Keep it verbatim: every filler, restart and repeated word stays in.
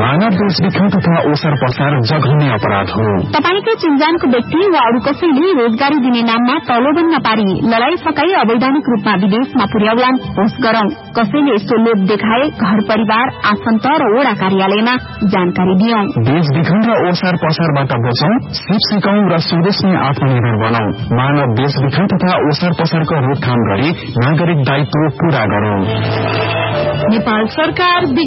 मानव बेचबिखन तथा ओसार पसार जघन्य अपराध हो। तपाईकै चिन्जानको व्यक्ति वा अरू कसैले रोजगारी दिने नाममा तलोबन नपारी लडाई फकाई अवैधानिक रूपमा विदेशमा पुर्याउलान् होस् गरौं। कसैले यस्तो लोभ देखाए घर परिवार आफन्त र वडा कार्यालयमा जानकारी दियौं। बेचबिखन र ओसार पसारबाट बचौं, सिप सिकौं र स्वदेशमै आत्मनिर्भर बनाऊ। मानव बेचबिखन तथा ओसार पसारको रोकथाम गरी नागरिक दायित्व पूरा गरौं। नेपाल सरकार